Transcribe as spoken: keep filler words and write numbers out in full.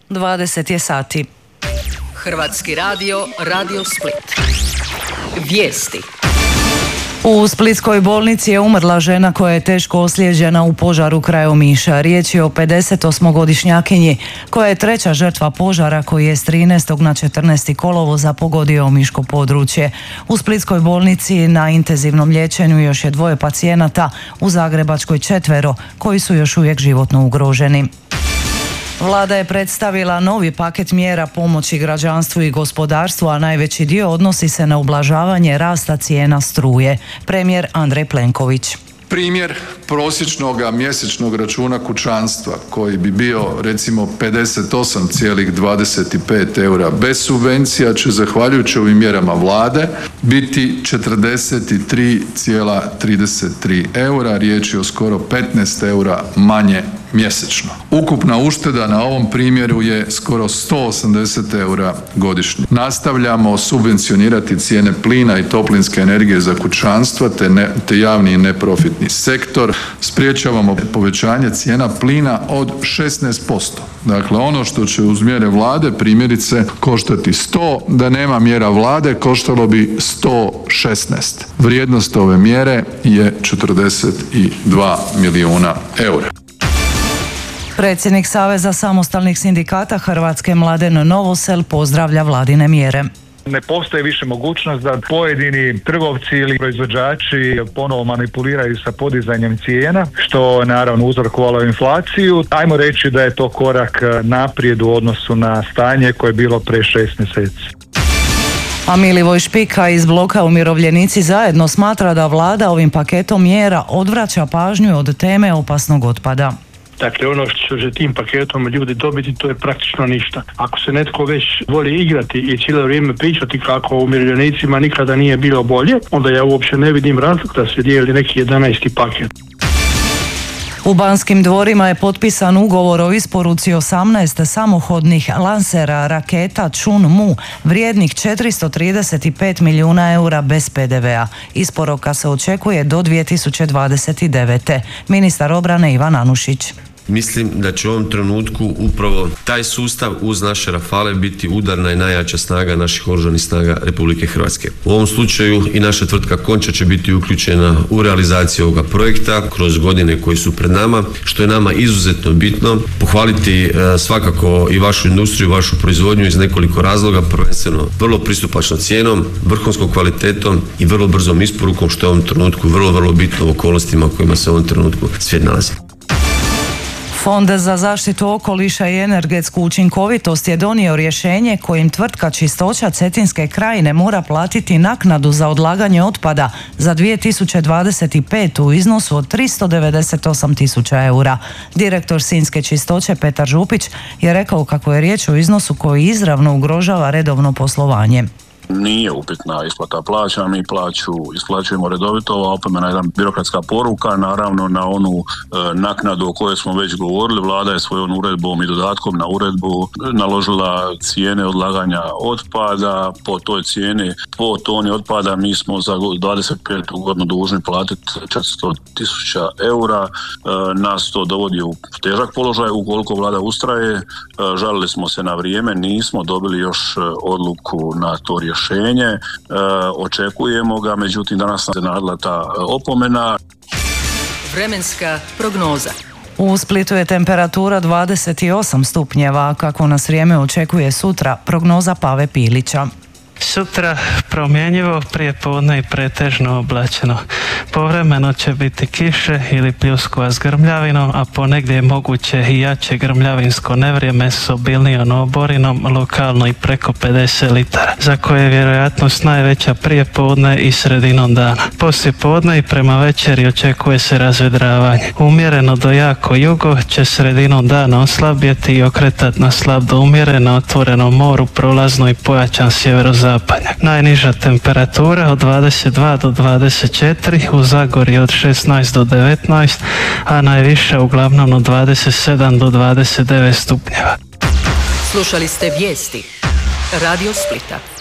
dvadeset je sati. Hrvatski radio, Radio Split. Vijesti. U splitskoj bolnici je umrla žena koja je teško ozlijeđena u požaru kraj Omiša. Riječ je o pedesetosmogodišnjakinji koja je treća žrtva požara koji je s trinaestog na četrnaesti kolovoza pogodio omiško područje. U splitskoj bolnici na intenzivnom liječenju još je dvoje pacijenata, u zagrebačkoj četvero koji su još uvijek životno ugroženi. Vlada je predstavila novi paket mjera pomoći građanstvu i gospodarstvu, a najveći dio odnosi se na ublažavanje rasta cijena struje. Premijer Andrej Plenković. Primjer prosječnog mjesečnog računa kućanstva koji bi bio recimo pedeset osam zarez dvadeset pet eura bez subvencija će zahvaljujući ovim mjerama Vlade biti četrdeset tri zarez trideset tri eura, riječ je o skoro petnaest eura manje mjesečno. Ukupna ušteda na ovom primjeru je skoro sto osamdeset eura godišnje. Nastavljamo subvencionirati cijene plina i toplinske energije za kućanstva te, ne, te javni i neprofitni sektor. Spriječavamo povećanje cijena plina od šesnaest posto. Dakle, ono što će uz mjere Vlade primjerice koštati sto, da nema mjera Vlade koštalo bi sto šesnaest. Vrijednost ove mjere je četrdeset dva milijuna eura. Predsjednik Saveza samostalnih sindikata Hrvatske Mladen Novosel pozdravlja vladine mjere. Ne postoji više mogućnost da pojedini trgovci ili proizvođači ponovo manipuliraju sa podizanjem cijena, što naravno uzrokovalo inflaciju. Ajmo reći da je to korak naprijed u odnosu na stanje koje je bilo pre šest mjeseci. A Milivoj Špika iz bloka Umirovljenici zajedno smatra da vlada ovim paketom mjera odvraća pažnju od teme opasnog otpada. Dakle, ono što će tim paketom ljudi dobiti, to je praktično ništa. Ako se netko već voli igrati i cijelo vrijeme pričati kako umirovljenicima nikada nije bilo bolje, onda ja uopće ne vidim razlog da se dijeli neki jedanaesti paket. U Banskim dvorima je potpisan ugovor o isporuci osamnaest samohodnih lansera raketa Chunmu vrijednih četiristo trideset pet milijuna eura bez pe de vea. Isporuka se očekuje do dvije tisuće dvadeset devete. Ministar obrane Ivan Anušić. Mislim da će u ovom trenutku upravo taj sustav uz naše Rafale biti udarna i najjača snaga naših oružanih snaga Republike Hrvatske. U ovom slučaju i naša tvrtka Konča će biti uključena u realizaciju ovoga projekta kroz godine koji su pred nama, što je nama izuzetno bitno. Pohvaliti e, svakako i vašu industriju, vašu proizvodnju iz nekoliko razloga, prvenstveno vrlo pristupačnom cijenom, vrhunskom kvalitetom i vrlo brzom isporukom, što je u ovom trenutku vrlo, vrlo bitno u okolnostima u kojima se u ovom trenutku svijet nalazi. Fond za zaštitu okoliša i energetsku učinkovitost je donio rješenje kojim tvrtka Čistoća Cetinske krajine mora platiti naknadu za odlaganje otpada za dvije tisuće dvadeset petu u iznosu od tristo devedeset osam tisuća eura. Direktor Sinjske Čistoće Petar Župić je rekao kako je riječ o iznosu koji izravno ugrožava redovno poslovanje. Nije upitna isplata plaća, mi plaću isplaćujemo redovito, ova opomena je jedna birokratska poruka, naravno na onu e, naknadu o kojoj smo već govorili. Vlada je svojom uredbom i dodatkom na uredbu naložila cijene odlaganja otpada. Po toj cijeni, po toni otpada mi smo za dvadeset petu godinu dužni platiti četiristo tisuća eura. E, nas to dovodi u težak položaj ukoliko Vlada ustraje. E, žalili smo se na vrijeme, nismo dobili još odluku na to rješenje. Rješenje, e, očekujemo ga, međutim danas se nadla ta opomena. Vremenska prognoza. U Splitu je temperatura dvadeset osam stupnjeva, kako nas vrijeme očekuje sutra, prognoza Pave Pilića. Sutra promjenjivo, prije podne i pretežno oblačeno. Povremeno će biti kiše ili pljuskova s grmljavinom, a ponegdje je moguće i jače grmljavinsko nevrijeme s obilnijom oborinom, lokalno i preko pedeset litara, za koje je vjerojatnost najveća prije podne i sredinom dana. Poslije podne i prema večeri očekuje se razvedravanje. Umjereno do jako jugo će sredinom dana oslabjeti i okretati na slab do umjereno otvorenom moru, prolazno i pojačan sjeverozapad. Najniža temperatura od dvadeset dva do dvadeset četiri, u Zagorju od šesnaest do devetnaest, a najviša uglavnom od dvadeset sedam do dvadeset devet stupnjeva. Slušali ste vijesti Radio Splita.